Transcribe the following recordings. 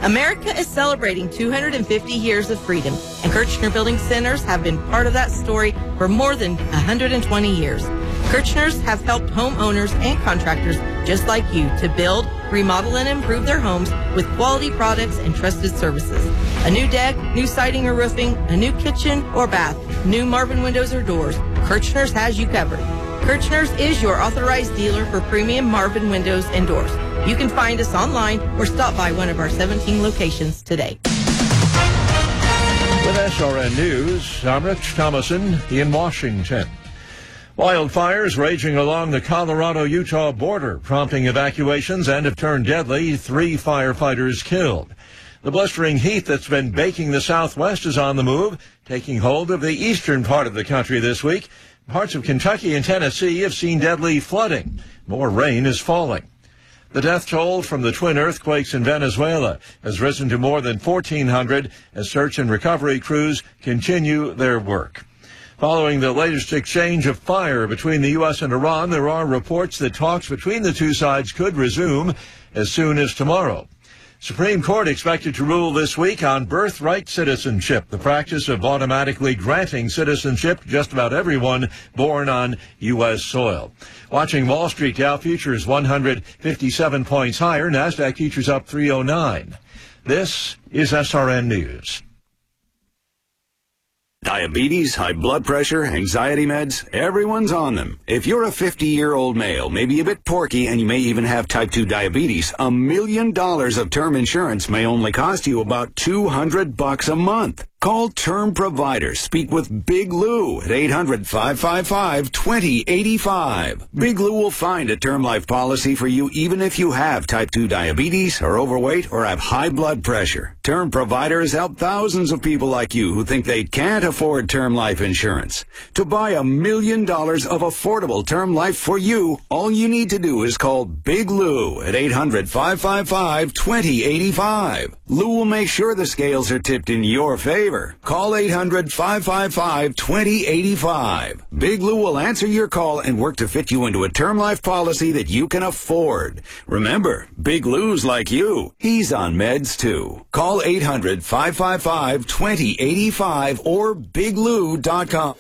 America is celebrating 250 years of freedom, and Kirchner Building Centers have been part of that story for more than 120 years. Kirchners have helped homeowners and contractors just like you to build, remodel, and improve their homes with quality products and trusted services. A new deck, new siding or roofing, a new kitchen or bath, new Marvin windows or doors, Kirchners has you covered. Kirchners is your authorized dealer for premium Marvin windows and doors. You can find us online or stop by one of our 17 locations today. With SRN News, I'm Rich Thomason in Washington. Wildfires raging along the Colorado-Utah border, prompting evacuations and have turned deadly. 3 firefighters killed. The blistering heat that's been baking the Southwest is on the move, taking hold of the eastern part of the country this week. Parts of Kentucky and Tennessee have seen deadly flooding. More rain is falling. The death toll from the twin earthquakes in Venezuela has risen to more than 1,400 as search and recovery crews continue their work. Following the latest exchange of fire between the U.S. and Iran, there are reports that talks between the two sides could resume as soon as tomorrow. Supreme Court expected to rule this week on birthright citizenship, the practice of automatically granting citizenship to just about everyone born on U.S. soil. Watching Wall Street, Dow futures 157 points higher, NASDAQ futures up 309. This is SRN News. Diabetes, high blood pressure, anxiety meds, everyone's on them. If you're a 50-year-old male, maybe a bit porky, and you may even have type 2 diabetes, $1 million of term insurance may only cost you about $200 a month. Call Term Provider. Speak with Big Lou at 800-555-2085. Big Lou will find a term life policy for you even if you have type 2 diabetes, are overweight, or have high blood pressure. Term Provider has helped thousands of people like you who think they can't afford term life insurance. To buy $1 million of affordable term life for you, all you need to do is call Big Lou at 800-555-2085. Lou will make sure the scales are tipped in your favor. Call 800-555-2085. Big Lou will answer your call and work to fit you into a term life policy that you can afford. Remember, Big Lou's like you. He's on meds too. Call 800-555-2085 or biglou.com.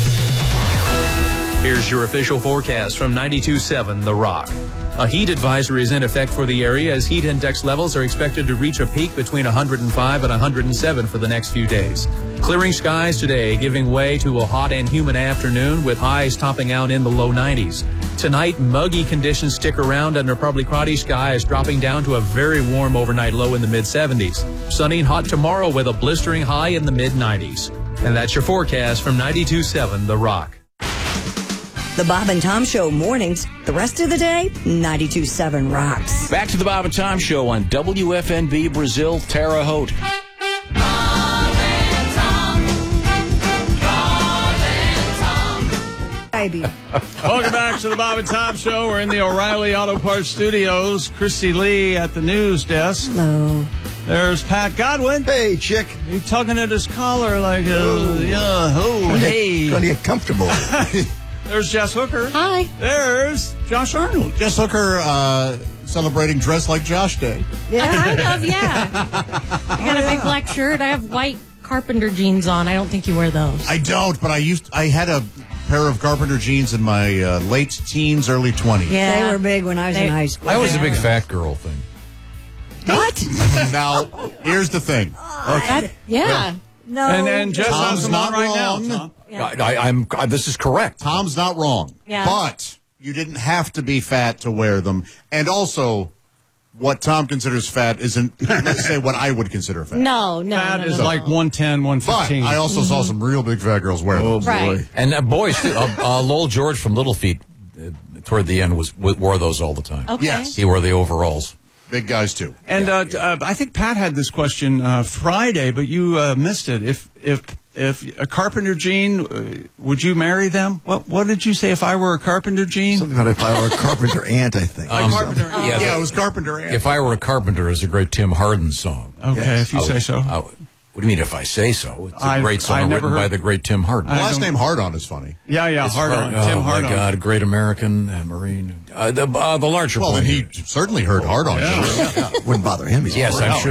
Here's your official forecast from 92.7 The Rock. A heat advisory is in effect for the area as heat index levels are expected to reach a peak between 105 and 107 for the next few days. Clearing skies today, giving way to a hot and humid afternoon with highs topping out in the low 90s. Tonight, muggy conditions stick around under partly cloudy skies, dropping down to a very warm overnight low in the mid-70s. Sunny and hot tomorrow with a blistering high in the mid-90s. And that's your forecast from 92.7 The Rock. The Bob and Tom Show mornings. The rest of the day, 92.7 rocks. Back to the Bob and Tom Show on WFNB Brazil, Terre Haute. Bob and Tom. Bob and Tom. Baby. Welcome back to the Bob and Tom Show. We're in the O'Reilly Auto Parts Studios. Christy Lee at the news desk. Hello. There's Pat Godwin. Hey, chick. He's tugging at his collar like, hey. Trying to get comfortable. There's Jess Hooker. Hi. There's Josh Arnold. Jess Hooker celebrating Dress Like Josh Day. Kind of, yeah. I got a big black shirt. I have white carpenter jeans on. I don't think you wear those. I don't, but I had a pair of carpenter jeans in my late teens, early 20s. Yeah, they were big when I was in high school. I was a big fat girl thing. What? Now, here's the thing. Okay. Yeah. No. And Jess has Tom's them not on right wrong. now, Tom. Yeah. This is correct. Tom's not wrong. Yeah. But you didn't have to be fat to wear them. And also, what Tom considers fat isn't, let's say, what I would consider fat. No. Fat is like 110, But 115. I also saw some real big fat girls wear them. boy. Right. And boys, too. Lowell George from Little Feet, toward the end, wore those all the time. Okay. Yes. He wore the overalls. Big guys, too. And I think Pat had this question Friday, but you missed it. If a carpenter jean, would you marry them? What did you say? If I were a carpenter jean? Something about if I were a carpenter ant, I think. Carpenter ant. Yeah, it was carpenter ant. If I Were a Carpenter is a great Tim Harden song. Okay, if you say so. What do you mean if I say so? It's a great I song never written by heard- the great Tim Harden. The last name Hardon is funny. Yeah, It's hard on. Oh, Tim Hardon. my God, great American Marine. The larger Well, point and here. he certainly heard Hardon. Wouldn't bother him. He's Yes, all I'm right. sure.